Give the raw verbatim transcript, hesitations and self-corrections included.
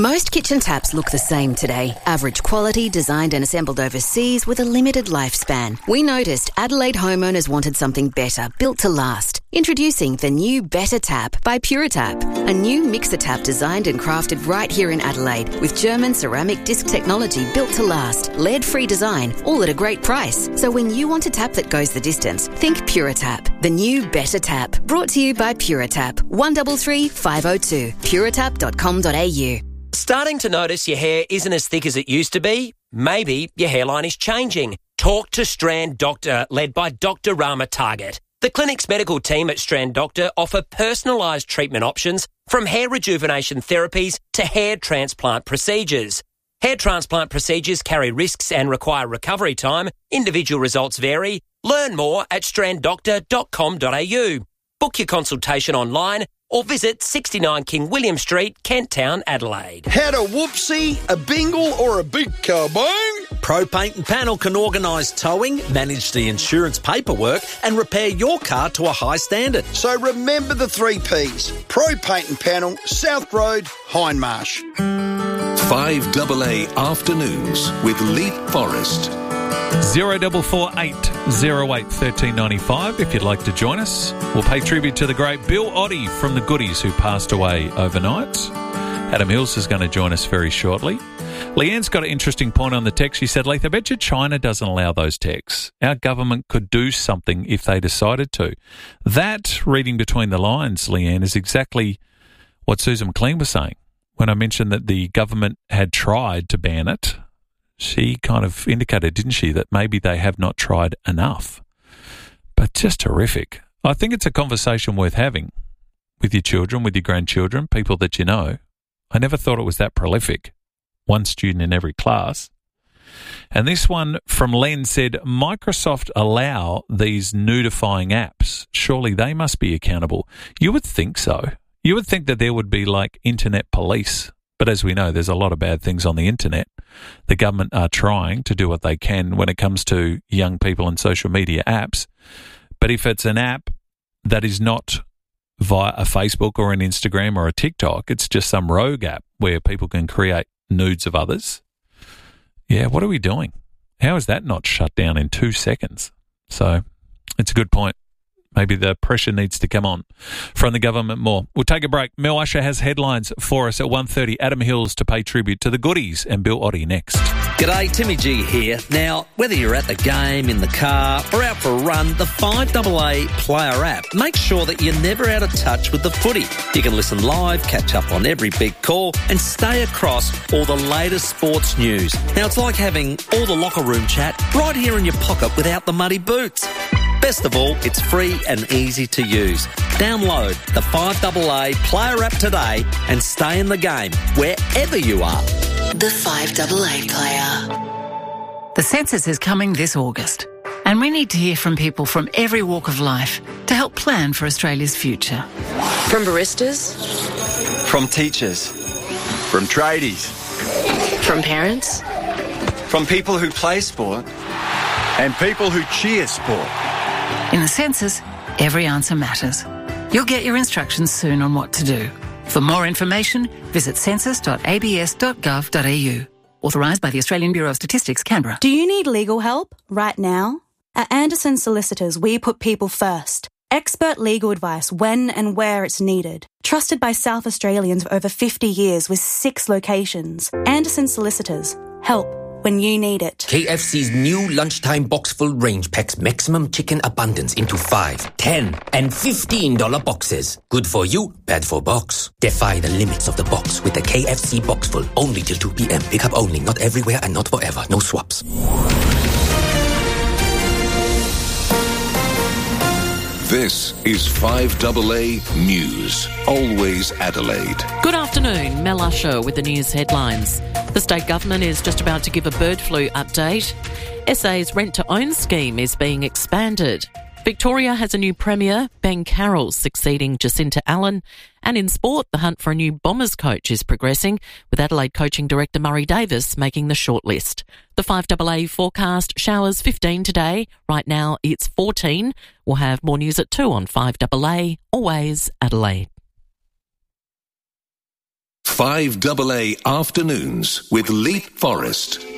Most kitchen taps look the same today. Average quality, designed and assembled overseas with a limited lifespan. We noticed Adelaide homeowners wanted something better, built to last. Introducing the new Better Tap by Puratap, a new mixer tap designed and crafted right here in Adelaide with German ceramic disc technology built to last, lead-free design, all at a great price. So when you want a tap that goes the distance, think Puratap, the new Better Tap. Brought to you by Puratap, one three three, five oh two, puratap dot com dot a u. Starting to notice your hair isn't as thick as it used to be? Maybe your hairline is changing. Talk to Strand Doctor, led by Doctor Rama Target. The clinic's medical team at Strand Doctor offer personalised treatment options from hair rejuvenation therapies to hair transplant procedures. Hair transplant procedures carry risks and require recovery time. Individual results vary. Learn more at strand doctor dot com dot a u. Book your consultation online or visit sixty-nine King William Street, Kent Town, Adelaide. Had a whoopsie, a bingle or a big kabong? Pro Paint and Panel can organise towing, manage the insurance paperwork and repair your car to a high standard. So remember the three Ps. Pro Paint and Panel, South Road, Hindmarsh. five A A Afternoons with Leap Forest. Zero double four eight zero eight thirteen ninety five. If you'd like to join us, we'll pay tribute to the great Bill Oddie from the Goodies, who passed away overnight. Adam Hills is going to join us very shortly. Leanne's got an interesting point on the text. She said, Leith, I bet you China doesn't allow those texts. Our government could do something if they decided to. That, reading between the lines, Leanne, is exactly what Susan McLean was saying. When I mentioned that the government had tried to ban it, she kind of indicated, didn't she, that maybe they have not tried enough. But just horrific. I think it's a conversation worth having with your children, with your grandchildren, people that you know. I never thought it was that prolific. One student in every class. And this one from Len said, Microsoft allow these nudifying apps. Surely they must be accountable. You would think so. You would think that there would be like internet police. But as we know, there's a lot of bad things on the internet. The government are trying to do what they can when it comes to young people and social media apps. But if it's an app that is not via a Facebook or an Instagram or a TikTok, it's just some rogue app where people can create nudes of others. Yeah, what are we doing? How is that not shut down in two seconds? So it's a good point. Maybe the pressure needs to come on from the government more. We'll take a break. Mel Usher has headlines for us at one thirty. Adam Hills to pay tribute to the Goodies and Bill Oddie next. G'day, Timmy G here. Now, whether you're at the game, in the car or out for a run, the five A A Player app makes sure that you're never out of touch with the footy. You can listen live, catch up on every big call and stay across all the latest sports news. Now, it's like having all the locker room chat right here in your pocket without the muddy boots. Best of all, it's free and easy to use. Download the five A A Player app today and stay in the game wherever you are. The five A A Player. The census is coming this August, and we need to hear from people from every walk of life to help plan for Australia's future. From baristas. From teachers. From tradies. From parents. From people who play sport. And people who cheer sport. In the census, every answer matters. You'll get your instructions soon on what to do. For more information, visit census dot a b s dot gov dot a u. Authorised by the Australian Bureau of Statistics, Canberra. Do you need legal help right now? At Anderson Solicitors, we put people first. Expert legal advice when and where it's needed. Trusted by South Australians for over fifty years with six locations. Anderson Solicitors. Help when you need it. K F C's new lunchtime box full range packs maximum chicken abundance into five, ten, and fifteen dollar boxes. Good for you, bad for box. Defy the limits of the box with the K F C box full. Only till two p.m. Pick up only, not everywhere and not forever. No swaps. This is five A A News. Always Adelaide. Good afternoon. Mel Usher with the news headlines. The state government is just about to give a bird flu update. S A's rent-to-own scheme is being expanded. Victoria has a new premier, Ben Carroll, succeeding Jacinta Allen. And in sport, the hunt for a new Bombers coach is progressing, with Adelaide coaching director Murray Davis making the shortlist. The five A A forecast, showers fifteen today. Right now it's fourteen. We'll have more news at two on five A A. Always Adelaide. five A A Afternoons with Leap Forrest.